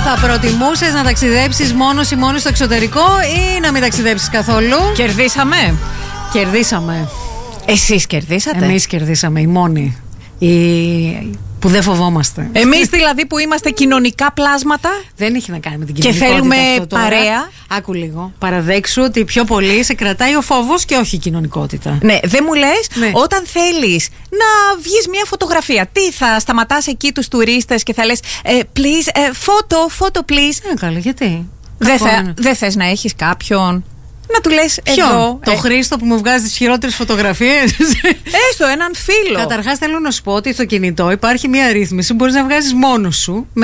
Θα προτιμούσες να ταξιδέψεις μόνος ή μόνη στο εξωτερικό ή να μην ταξιδέψεις καθόλου? Κερδίσαμε. Κερδίσαμε. Εσείς κερδίσατε. Εμείς κερδίσαμε, οι μόνοι. Που δεν φοβόμαστε. Εμείς δηλαδή που είμαστε κοινωνικά πλάσματα. Δεν έχει να κάνει με την κοινωνικότητα. Και θέλουμε αυτό τώρα. παρέα. Άκου λίγο. Παραδέξου ότι πιο πολύ σε κρατάει ο φόβος και όχι η κοινωνικότητα. Ναι, δεν μου λες, ναι. Όταν θέλεις να βγεις μια φωτογραφία, τι θα σταματάς εκεί τους τουρίστες και θα λες please, photo please. Καλά, γιατί? Δεν θες να έχεις κάποιον να του λες εδώ. Το Χρήστο που μου βγάζει τις χειρότερες φωτογραφίες. Έστω έναν φίλο. Καταρχάς θέλω να σου πω ότι στο κινητό υπάρχει μια ρύθμιση που μπορείς να βγάζεις μόνος σου με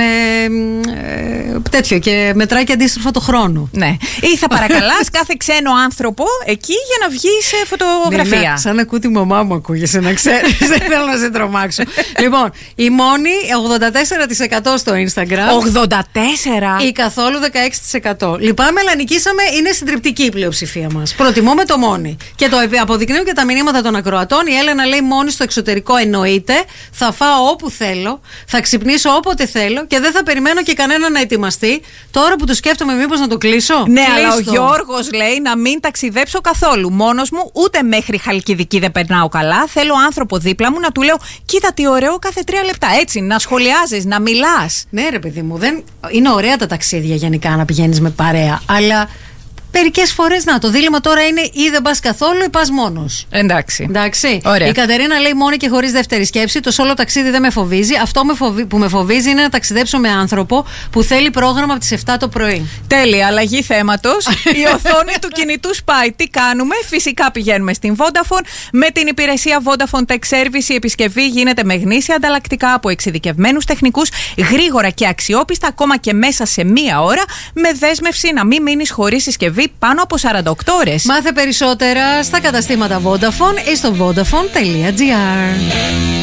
τέτοιο και μετράει και αντίστροφα το χρόνο. Ναι. Ή θα παρακαλάς κάθε ξένο άνθρωπο εκεί για να βγεις φωτογραφία. Ναι, σαν ακούει τη μαμά μου ακούγεσαι να ξέρεις. Δεν θέλω να σε τρομάξω. Λοιπόν, η μόνη 84% στο Instagram. 84%. Ή καθόλου 16%. Λυπάμαι, αλλά νικήσαμε, είναι συντριπτική η πλειοψηφία μας. Προτιμούμε το μόνη. Και το αποδεικνύουν και τα μηνύματα των ακροατών. Η Έλενα λέει μόνη στο εξωτερικό εννοείται. Θα φάω όπου θέλω, θα ξυπνήσω όποτε θέλω και δεν θα περιμένω και κανένα να ετοιμαστεί. Τώρα που το σκέφτομαι, μήπως να το κλείσω. Ναι, αλλά ο Γιώργος λέει να μην ταξιδέψω καθόλου. Μόνος μου, ούτε μέχρι Χαλκιδική δεν περνάω καλά. Θέλω άνθρωπο δίπλα μου να του λέω: κοίτα τι ωραίο κάθε 3 λεπτά. Έτσι, να σχολιάζεις, να μιλάς. Ναι, ρε παιδί μου, είναι ωραία τα ταξίδια γενικά να πηγαίνεις με παρέα. Αλλά μερικές φορές, το δίλημμα τώρα είναι ή δεν πας καθόλου ή πας μόνος. Εντάξει. Η Κατερίνα λέει μόνη και χωρίς δεύτερη σκέψη. Το σόλο ταξίδι δεν με φοβίζει. Αυτό που με φοβίζει είναι να ταξιδέψω με άνθρωπο που θέλει πρόγραμμα από τις 7 το πρωί. Τέλεια, αλλαγή θέματος. Η οθόνη του κινητού σπάει. Τι κάνουμε? Φυσικά πηγαίνουμε στην Vodafone. Με την υπηρεσία Vodafone Tech Service η επισκευή γίνεται με γνήσια ανταλλακτικά από εξειδικευμένους τεχνικούς, γρήγορα και αξιόπιστα, ακόμα και μέσα σε 1 ώρα, με δέσμευση να μην μείνεις χωρίς συσκευή πάνω από 48 ώρες. Μάθε περισσότερα στα καταστήματα Vodafone ή στο vodafone.gr.